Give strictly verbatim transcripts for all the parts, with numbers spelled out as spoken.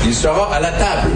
Il sera à la table.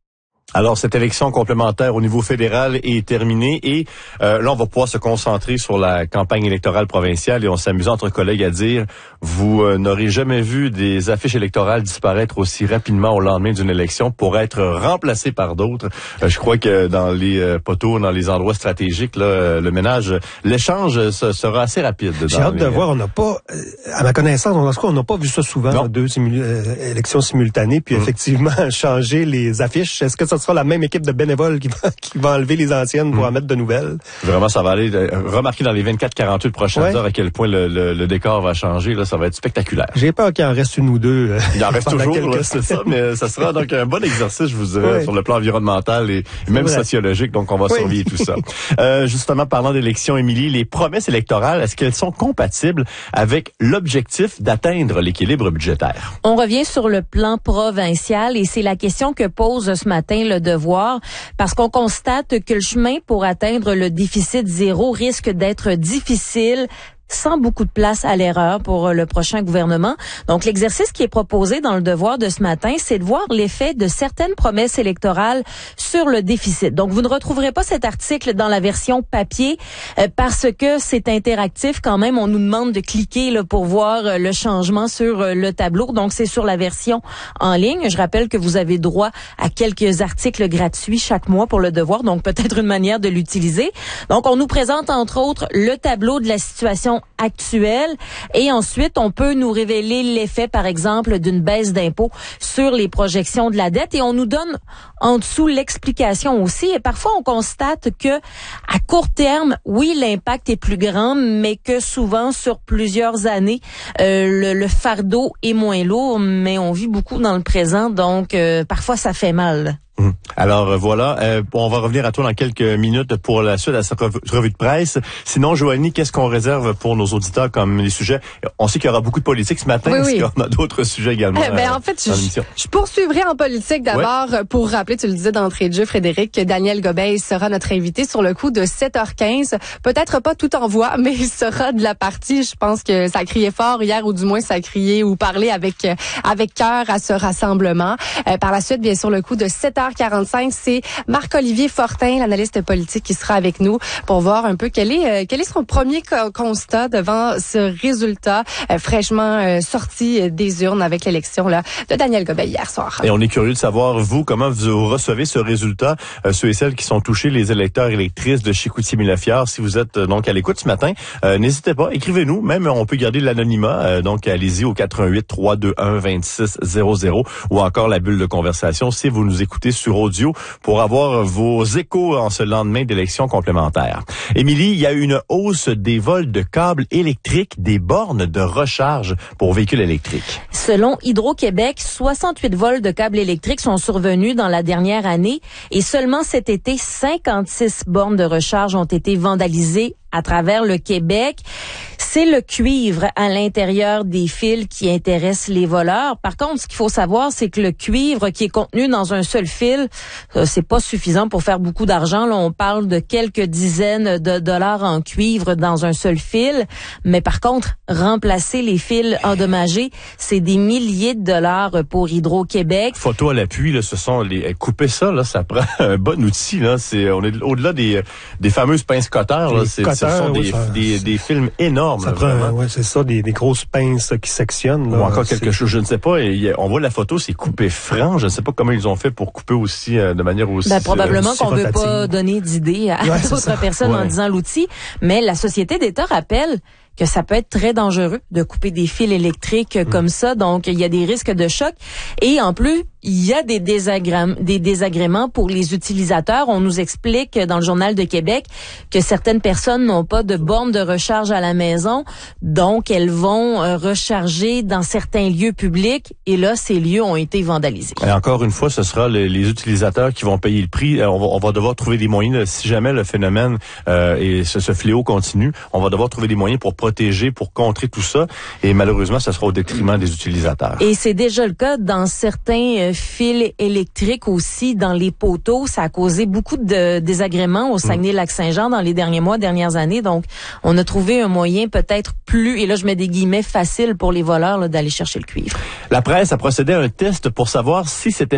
Alors, cette élection complémentaire au niveau fédéral est terminée et euh, là, on va pouvoir se concentrer sur la campagne électorale provinciale et on s'amuse entre collègues à dire, vous euh, n'aurez jamais vu des affiches électorales disparaître aussi rapidement au lendemain d'une élection pour être remplacées par d'autres. Euh, je crois que dans les euh, poteaux, dans les endroits stratégiques, là, euh, le ménage, l'échange ce, sera assez rapide. J'ai hâte les... de voir, on n'a pas, euh, à ma connaissance, en tout cas, on n'a pas vu ça souvent, là, deux simul- euh, élections simultanées, puis mmh. effectivement, changer les affiches. Est-ce que ça sera la même équipe de bénévoles qui va, qui va enlever les anciennes pour mmh. en mettre de nouvelles? Vraiment, ça va aller. Euh, remarquez dans les vingt-quatre à quarante-huit prochaines ouais. heures à quel point le, le, le décor va changer. Là, ça va être spectaculaire. J'ai peur qu'il en reste une ou deux. Euh, Il en reste toujours, là, c'est ça, mais ça sera donc un bon exercice, je vous dirais, ouais. sur le plan environnemental et même vrai. sociologique. Donc, on va ouais. surveiller tout ça. Euh, justement, parlant d'élections, Émilie, les promesses électorales, est-ce qu'elles sont compatibles avec l'objectif d'atteindre l'équilibre budgétaire? On revient sur le plan provincial et c'est la question que pose ce matin le Devoir. Parce qu'on constate que le chemin pour atteindre le déficit zéro risque d'être difficile, sans beaucoup de place à l'erreur pour le prochain gouvernement. Donc, l'exercice qui est proposé dans le Devoir de ce matin, c'est de voir l'effet de certaines promesses électorales sur le déficit. Donc, vous ne retrouverez pas cet article dans la version papier euh, parce que c'est interactif quand même. On nous demande de cliquer là, pour voir euh, le changement sur euh, le tableau. Donc, c'est sur la version en ligne. Je rappelle que vous avez droit à quelques articles gratuits chaque mois pour le Devoir. Donc, peut-être une manière de l'utiliser. Donc, on nous présente entre autres le tableau de la situation actuelle et ensuite on peut nous révéler l'effet par exemple d'une baisse d'impôts sur les projections de la dette et on nous donne en dessous l'explication aussi et parfois on constate que à court terme oui l'impact est plus grand mais que souvent sur plusieurs années euh, le, le fardeau est moins lourd mais on vit beaucoup dans le présent donc euh, parfois ça fait mal. Alors voilà, euh, on va revenir à toi dans quelques minutes pour la suite à cette revue, revue de presse. Sinon, Joanie, qu'est-ce qu'on réserve pour nos auditeurs comme les sujets? On sait qu'il y aura beaucoup de politique ce matin, oui, parce oui. qu'on a d'autres sujets également. Eh ben, en fait, je, je poursuivrai en politique d'abord ouais. pour rappeler, tu le disais d'entrée de jeu, Frédéric, que Daniel Gobeil sera notre invité sur le coup de sept heures quinze. Peut-être pas tout en voix, mais il sera de la partie. Je pense que ça criait fort hier, ou du moins ça criait ou parlait avec avec cœur à ce rassemblement. Euh, par la suite, bien sûr, le coup de sept heures quarante-cinq, c'est Marc-Olivier Fortin, l'analyste politique, qui sera avec nous pour voir un peu quel est euh, quel est son premier co- constat devant ce résultat euh, fraîchement euh, sorti euh, des urnes avec l'élection là de Daniel Gobeil hier soir. Et on est curieux de savoir, vous, comment vous recevez ce résultat, euh, ceux et celles qui sont touchés, les électeurs et électrices de Chicoutimi-Lafière. Si vous êtes euh, donc à l'écoute ce matin, euh, n'hésitez pas, écrivez-nous, même on peut garder l'anonymat, euh, donc allez-y au quatre un huit, trois deux un, deux six zéro zéro ou encore la bulle de conversation si vous nous écoutez sur audio pour avoir vos échos en ce lendemain d'élection complémentaire. Émilie, il y a une hausse des vols de câbles électriques des bornes de recharge pour véhicules électriques. Selon Hydro-Québec, soixante-huit vols de câbles électriques sont survenus dans la dernière année et seulement cet été, cinquante-six bornes de recharge ont été vandalisées à travers le Québec. C'est le cuivre à l'intérieur des fils qui intéresse les voleurs. Par contre, ce qu'il faut savoir, c'est que le cuivre qui est contenu dans un seul fil, euh, c'est pas suffisant pour faire beaucoup d'argent. Là, on parle de quelques dizaines de dollars en cuivre dans un seul fil. Mais par contre, remplacer les fils endommagés, c'est des milliers de dollars pour Hydro-Québec. Photo à l'appui, là, ce sont les couper ça, là, ça prend un bon outil. Là, c'est on est au-delà des des fameuses pinces cutters. Là, c'est, ce sont des, oui, ça, des des films énormes. Ça là, prend, ouais, c'est ça, des, des grosses pinces qui sectionnent. Là, ou encore quelque c'est... chose, je ne sais pas. Et on voit la photo, c'est coupé franc. Je ne sais pas comment ils ont fait pour couper aussi euh, de manière aussi. Ben, probablement euh, qu'on veut pas donner d'idées à ouais, d'autres personnes ouais. en disant l'outil, mais la Société d'État rappelle que ça peut être très dangereux de couper des fils électriques mmh. comme ça. Donc, il y a des risques de choc. Et en plus, il y a des désagréments, des désagréments pour les utilisateurs. On nous explique dans le Journal de Québec que certaines personnes n'ont pas de borne de recharge à la maison. Donc, elles vont euh, recharger dans certains lieux publics. Et là, ces lieux ont été vandalisés. Et encore une fois, ce sera les, les utilisateurs qui vont payer le prix. On va, on va devoir trouver des moyens. Là, si jamais le phénomène euh, et ce, ce fléau continue, on va devoir trouver des moyens pour protéger, pour contrer tout ça. Et malheureusement, ça sera au détriment des utilisateurs. Et c'est déjà le cas dans certains euh, fils électriques aussi, dans les poteaux. Ça a causé beaucoup de désagréments au Saguenay-Lac-Saint-Jean dans les derniers mois, dernières années. Donc, on a trouvé un moyen peut-être plus, et là je mets des guillemets, facile pour les voleurs là, d'aller chercher le cuivre. La presse a procédé à un test pour savoir si c'était